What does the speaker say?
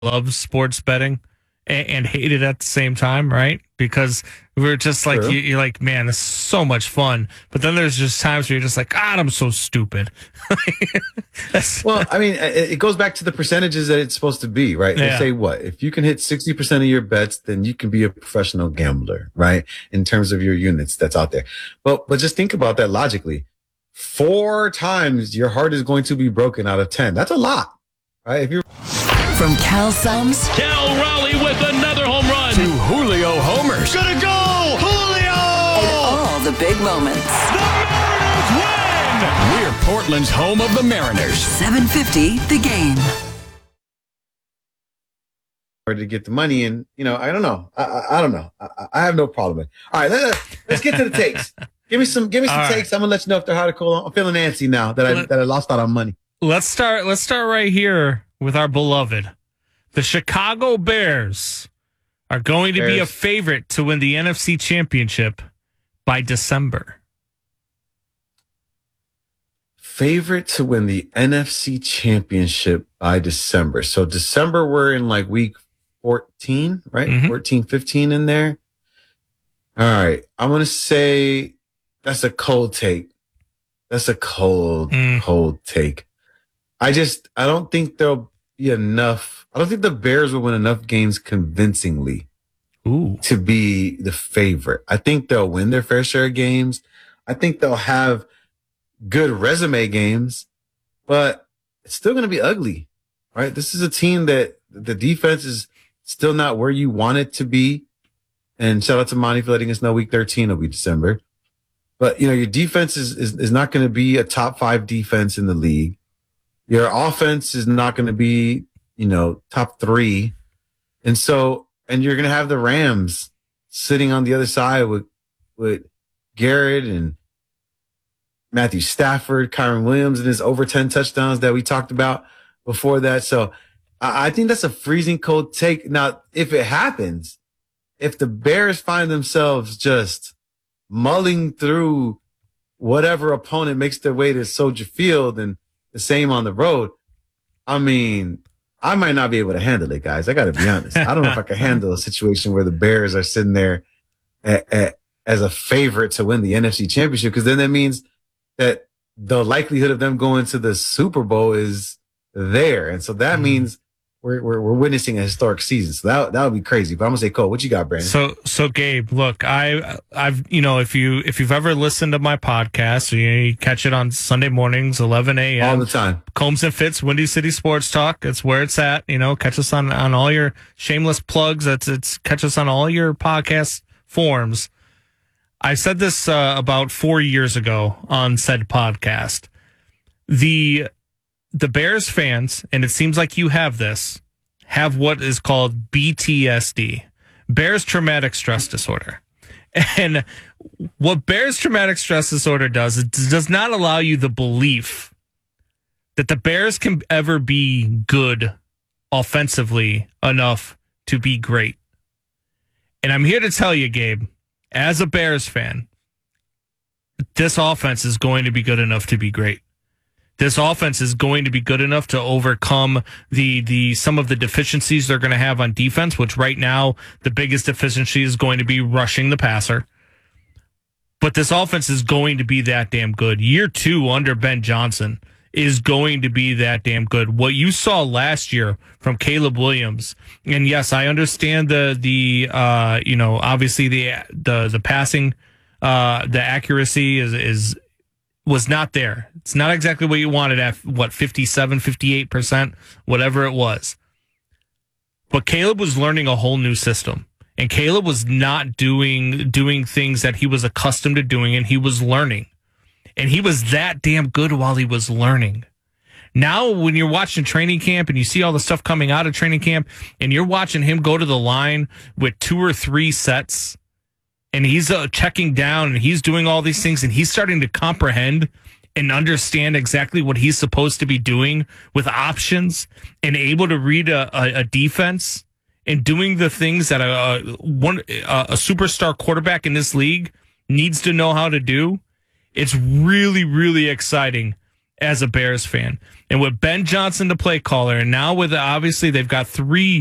love sports betting and hate it at the same time, right? Because we're just like, True. you're like, man, this is so much fun. But then there's just times where you're just like, God, I'm so stupid. Well, I mean, it goes back to the percentages that it's supposed to be, right? They Yeah. say what? If you can hit 60% of your bets, then you can be a professional gambler, right? In terms of your units that's out there. But just think about that logically. 4 times your heart is going to be broken out of 10. That's a lot, right? If you're From Cal Sums Cal Raleigh with another home run. To Julio homers. Gonna go, Julio! and all the big moments. The Mariners win! We're Portland's home of the Mariners. 750 The Game. to get the money in, I don't know. I don't know. I have no problem with it. All right, let's get to the takes. Give me some right. takes. I'm gonna let you know if they're hard to call. I'm feeling antsy now that I lost out on money. Let's start right here with our beloved. The Chicago Bears are going to be a favorite to win the NFC Championship by December. Favorite to win the NFC Championship by December. So December, we're in like week 14, right? Mhm. 14, 15 in there. All right. I'm going to say that's a cold take. That's a cold take. I don't think there'll be enough. I don't think the Bears will win enough games convincingly to be the favorite. I think they'll win their fair share of games. I think they'll have good resume games, but it's still going to be ugly, right? This is a team that the defense is still not where you want it to be. And shout out to Monty for letting us know week 13 will be December. But, your defense is not going to be a top 5 defense in the league. Your offense is not going to be, top 3. And you're going to have the Rams sitting on the other side with Garrett and Matthew Stafford, Kyron Williams, and his over 10 touchdowns that we talked about before that. So I think that's a freezing cold take. Now, if it happens, if the Bears find themselves just mulling through whatever opponent makes their way to Soldier Field and the same on the road, I mean, I might not be able to handle it, guys. I got to be honest. I don't know if I can handle a situation where the Bears are sitting there as a favorite to win the NFC Championship, because then that means that the likelihood of them going to the Super Bowl is there. And so that means we're witnessing a historic season. So that would be crazy. But I'm gonna say, Cole, what you got, Brandon? So Gabe, look, I've if you've ever listened to my podcast, you catch it on Sunday mornings, 11 a.m. All the time. Combs and Fitz, Windy City Sports Talk. It's where it's at. Catch us on all your shameless plugs. It's catch us on all your podcast forms. I said this about 4 years ago on said podcast. The Bears fans, and it seems like you have this, have what is called BTSD, Bears Traumatic Stress Disorder. And what Bears Traumatic Stress Disorder does, it does not allow you the belief that the Bears can ever be good offensively enough to be great. And I'm here to tell you, Gabe, as a Bears fan, this offense is going to be good enough to be great. This offense is going to be good enough to overcome the some of the deficiencies they're going to have on defense, which right now the biggest deficiency is going to be rushing the passer. But this offense is going to be that damn good. Year 2 under Ben Johnson is going to be that damn good. What you saw last year from Caleb Williams, and yes, I understand obviously the passing, the accuracy was not there. It's not exactly what you wanted at 57, 58%, whatever it was. But Caleb was learning a whole new system. And Caleb was not doing things that he was accustomed to doing, and he was learning. And he was that damn good while he was learning. Now, when you're watching training camp and you see all the stuff coming out of training camp, and you're watching him go to the line with 2 or 3 sets, and he's checking down and he's doing all these things, and he's starting to comprehend and understand exactly what he's supposed to be doing with options and able to read a defense and doing the things that a superstar quarterback in this league needs to know how to do. It's really, really exciting as a Bears fan. And with Ben Johnson, the play caller, and now with obviously they've got 3